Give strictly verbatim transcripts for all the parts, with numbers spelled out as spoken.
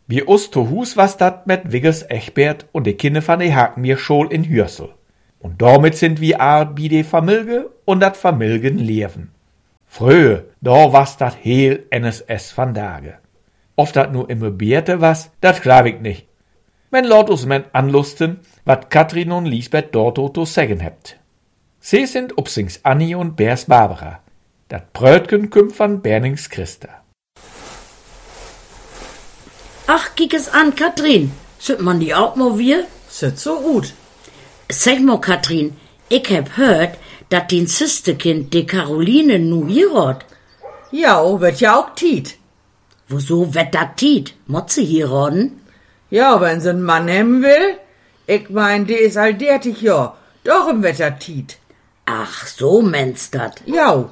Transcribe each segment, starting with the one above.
Wie us to Hus was dat mit Wiggels Echbert und de Kinder van de Hakenmeerschol in Hürsel. Und damit sind wir all bi de Familie und dat Familien leven. Früher, da was dat heel N S S van Dage. Of dat nu immer Beerte was, dat glaub ich nicht. Men laut us men anlusten, wat Katrin und Lisbeth dort to sagen hebt. Sie sind upsings Annie und Bers Barbara. Dat Brötchen kümmt van Bernings Christa. Ach, kiek es an, Katrin. Sieht man die auch mal wir? Sieht so gut. Sag mal, Katrin, ich hab hört, dat dein Sisterkind, die Caroline, nu hier hat. Ja, wird ja auch Tiet. Wieso wird dat Tiet? Mott sie hier rodden? Ja, wenn sie einen Mann haben will. Ich mein, die ist all dertig, ja. Doch im Wetter Tiet. Ach, so meinst dat. Ja.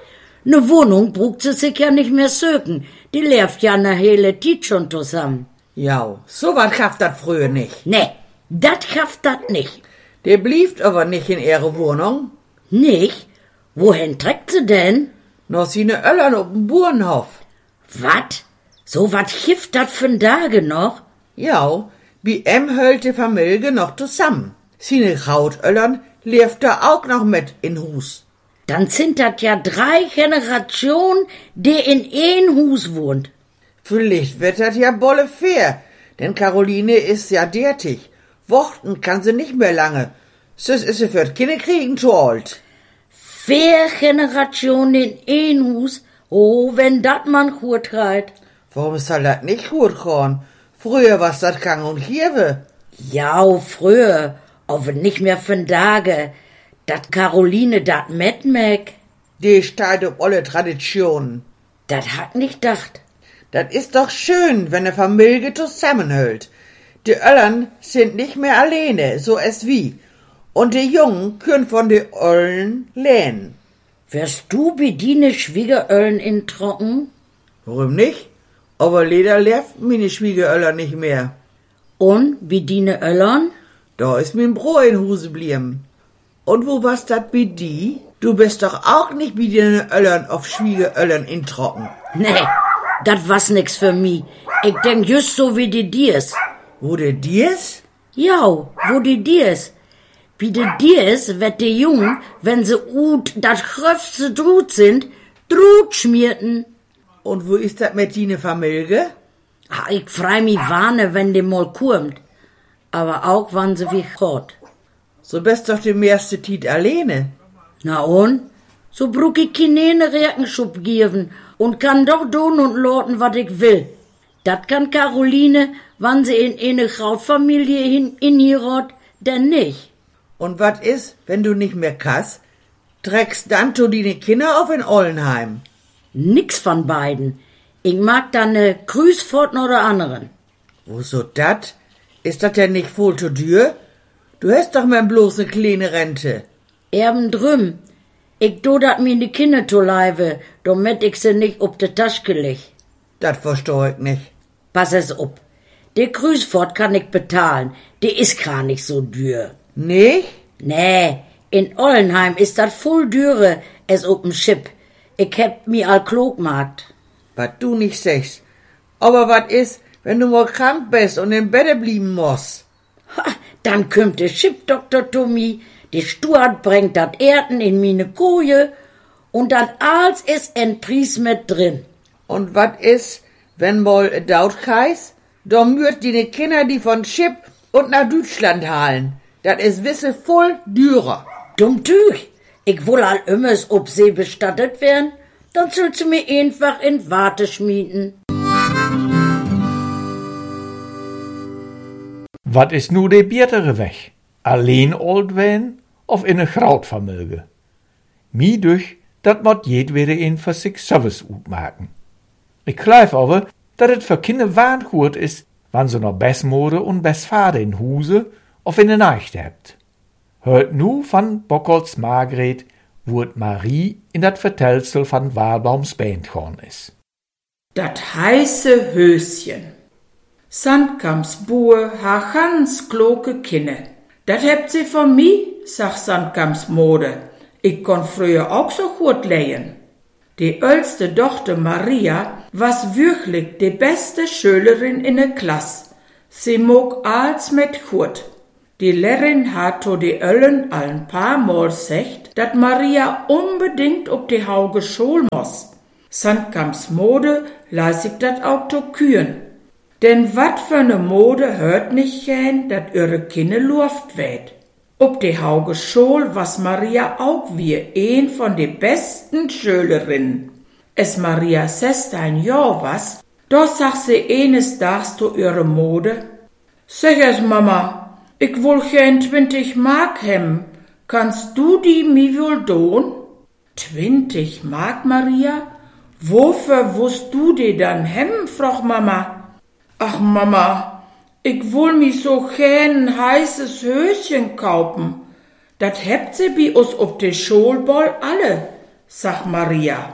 Ne Wohnung brugt sie sich ja nicht mehr söken. Die läuft ja ne hele Tiet schon zusammen. Ja, so wat schafft dat früher nicht. Ne, dat schafft dat nicht. Der blieft aber nicht in ihre Wohnung. Nicht? Wohin trägt sie denn? Noch sine Öllern ob'n Burenhof. Wat? So wat gift dat für'n Tage noch? Ja, bi em hölt die Familie noch zusammen. Sine Rautöllern lebt da auch noch mit in Hus. Dann sind dat ja drei Generationen, die in ein Hus wohnt. Vielleicht wird dat ja bolle fair, denn Caroline ist ja dertig. Wochten kann sie nicht mehr lange. Süß ist sie für Kinder kriegen zu alt. Vier Generationen in ein Hus? Oh, wenn dat man gut reit. Warum soll dat nicht gut gehen? Früher was dat gang und gäbe. Ja, früher, aber nicht mehr von Tage. Dat Caroline dat mitmacht. Die steht auf alle Traditionen. Dat hat nicht dacht. Dat ist doch schön, wenn eine Familie zusammenhält. Die Öllern sind nicht mehr alleine, so es wie. Und die Jungen können von den Öllen lernen. Wärst du bei deine Schwiegeröllen in Trocken? Warum nicht? Aber leider lebt meine Schwiegeröller nicht mehr. Und bei deine Öllern? Da ist mein Bruder in Huse blieben. Und wo war's dat bei die? Du bist doch auch nicht bei deinen Öllern auf Schwiegeröllern in Trocken. Nee, dat was nix für mi. Ich denk just so wie die Diers. Wo die Diers? Ja, wo die Diers. Wie die Diers wird die Jungen, wenn sie ut dat gröfste Drut sind, Drut schmierten. Und wo ist dat mit deine Familie? Ach, ich freu mi warne, wenn die mal kommt. Aber auch wann sie wie Gott. So bist doch die meiste Tiet alleine. Na und? So bruck ich keine Rekenschub geben und kann doch tun und lorten, wat ich will. Dat kann Caroline, wann sie in eine Krautfamilie hin in hier hat, denn nicht. Und wat is, wenn du nicht mehr kannst? Trägst dann to deine Kinder auf in Ollenheim? Nix von beiden. Ich mag da ne Grüßpforten oder anderen. Wieso dat? Ist dat denn nicht voll zu dir? Du hast doch mal bloß ne kleine Rente. Erben drüm. Ich do dat mir ne Kinder to leibe, damit ich sie nicht ob de Taschke leg. Dat versteh ich nicht. Pass es up. Der Grüßfort kann ich bezahlen. Der ist gar nicht so dür. Nicht? Nee, in Ollenheim ist dat voll düre, es op'm Schipp. Ich heb mi all klug gemacht. Wat du nicht sagst. Aber wat is, wenn du mal krank bist und im Bette blieben musst? Ha, dann kümmt der Schippdoktor Tommy, die Stuart bringt dat Erden in mine Koje und dann alles ist en Pries mit drin. Und wat is, wenn mal daut kreis? Da mürt die ne Kinder die von Schipp und nach Deutschland halen. Dat is wisse voll dürer. Dumm Tüch, ich will all immers ob sie bestattet werden, dann soll sie mir einfach in Warte schmieden. Wat is nu de bietere weg? Alleen old wen of in een Grautfamilie? Mi durch, dat mot jedweder een voor sich service uitmaken. Ich glaub aber, dat het für Kinder wahngut is, wann sie noch Bessmode und Bessvater in Huse of in den Eichte hebt. Hört nu van Bockholz Margret, wurt Marie in dat Vertelsel van Walbaums Bandkorn is. Dat heiße Höschen. Sandkams Buhr ha ganz kloke Kinne. Dat hebt sie von mi, sagt Sandkams Mode. Ich kon früher auch so gut lehen. Die älteste Tochter Maria was wirklich die beste Schülerin in der Klasse. Sie mog als mit gut. Die Lehrerin hat to die Öllen ein paar Mal gesagt, dat Maria unbedingt ob die Hauge Schul muss. Sandkams Mode las ich dat auch to küren. Denn wat für ne Mode hört nicht gern, dat ihre Kinder Luft weht. Ob die Hauge Schul was Maria auch wie een von de besten Schülerinnen. Es Maria sechzehn Jahr was, da sagt sie eines Tags zu ihre Mode, sag es Mama, ich will gern zwanzig Mark hem, kannst du die mi wohl don? Zwanzig Mark, Maria? Wofür wusst du die dann hem, froch Mama? Ach Mama, ich will mi so gern ein heißes Höschen kaufen. Dat hebt sie bi us ob de Schulball alle, sag Maria.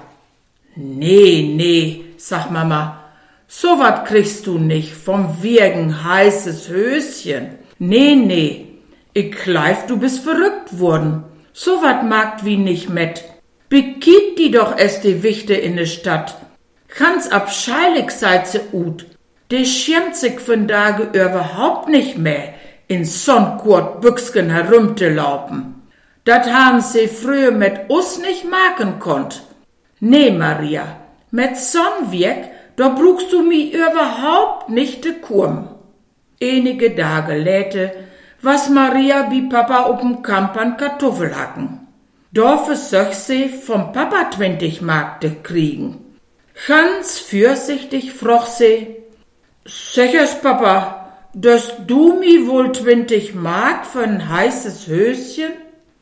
Nee, nee, sag Mama, so wat kriegst du nicht vom Wirgen heißes Höschen. Nee, nee, ich kleif, du bist verrückt worden. So wat mag wie nicht met. Bekiek die doch erst die Wichte in de Stadt. Ganz abscheilig seid se ut. De schämt sich von Tage überhaupt nicht mehr, in Sonnkurt Büchsken herumzulaufen. Dat haben sie früher mit us nicht machen konnt. Nee, Maria, mit Sonnenwirk, da brauchst du mi überhaupt nicht de Kurm. Einige Tage läte, was Maria bi Papa ob'm Kamp an Kartoffel hacken. Da versöch sie vom Papa zwanzig Mark te kriegen. Ganz fürsichtig froch sie, sag es, Papa, dass du mi wohl zwanzig Mark für ein heißes Höschen?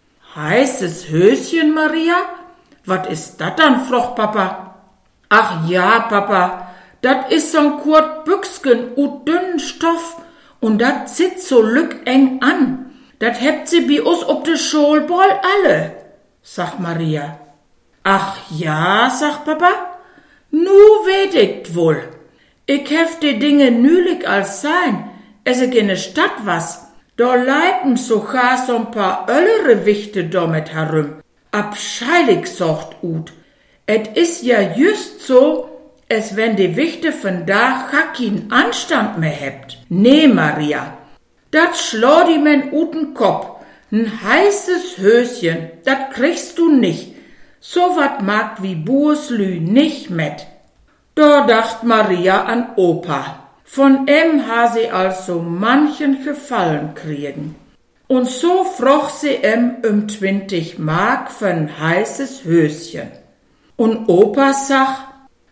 Heißes Höschen, Maria? Wat is dat dann, froch Papa? Ach ja, Papa, dat is so'n Kurt Büchsken ut dünnen Stoff und dat zit so lück eng an. Dat hebt sie bi us ob de Schulball alle, sag Maria. Ach ja, sag Papa, nu weet ich wohl. Ich hef die Dinge nülig als sein, es ich in der Stadt was, da leiten sogar so ein paar öllere Wichte damit herum. Abscheilig socht ut. Et is ja just so, es wenn die Wichte von da kein Anstand mehr hebt. Nee, Maria, dat schlau die men uten Kopf. N heißes Höschen, dat kriegst du nicht. So wat mag wie Bueslü nicht met. Da dacht Maria an Opa. Von em ha sie also manchen Gefallen kriegen. Und so froch sie em um zwanzig Mark für ein heißes Höschen. Und Opa sagt,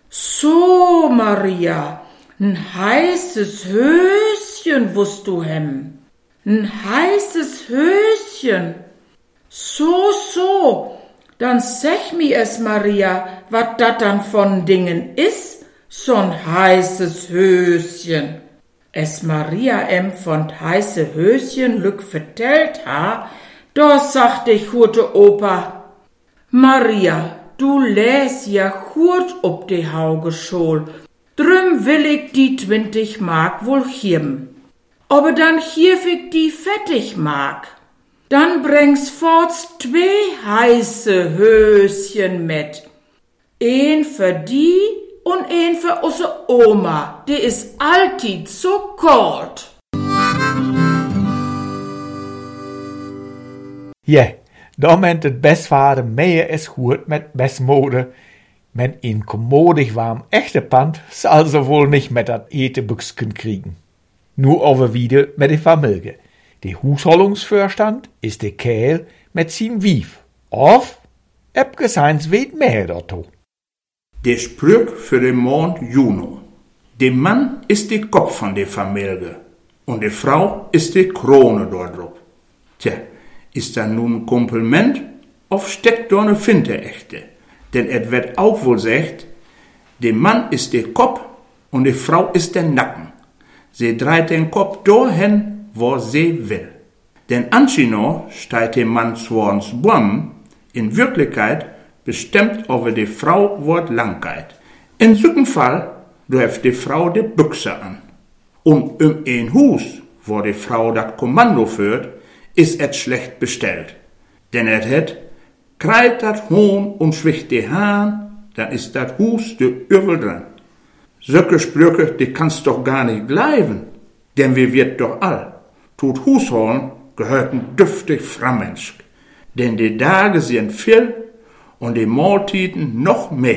so Maria, ein heißes Höschen wusst du hem. Ein heißes Höschen. So, so. Dann sag mi es, Maria, wat dat dann von Dingen is, so'n heißes Höschen. Es Maria em von heiße Höschen lück vertellt ha, da sagt ich hurte Opa, Maria, du läs ja gut ob de Hauge Schul, drüm will ich die zwanzig Mark wohl geben. Aber dann hief ich die fettig Mark. Dann bringst forts zwei heiße Höschen mit. Een für die und een für usse Oma, die is altid so kalt. Ja, da meint het Bestvader mehr es gut mit Bestmode. Men in kommodig warm echte Pant zal ze wohl nicht mit dat ete Büchsken kriegen. Nur aber wieder mit de Familie. De Hushållungsförstand is de Kerl mit sin Wief. Of, ebge seins weet mehr dato. Der Spruch für den Mond Juno. Der Mann ist der Kopf von der Familie und die Frau ist die Krone dort drauf. Tja, ist das nun ein Kompliment of steckt da eine Finte echte? Denn es wird auch wohl gesagt, der Mann ist der Kopf und die Frau ist der Nacken. Sie dreht den Kopf dahin, wo sie will. Denn anscheinend steht der Mann zwarns Baum, in Wirklichkeit bestimmt over die Frau wordt Langkeit. In zulken Fall heeft die Frau die Büchse an. Und um ein Hus, wo die Frau dat Kommando führt, ist et schlecht bestellt. Denn et het kreit dat Hohn und schwicht die Hahn, dann ist dat Hus de Übel dran. Solche Sprüche, die kannst doch gar nicht bleiben, denn wir wird doch all. Tut Husholen gehörten dürftig Framensch, denn die Tage sind viel und die Mahltiden noch mehr.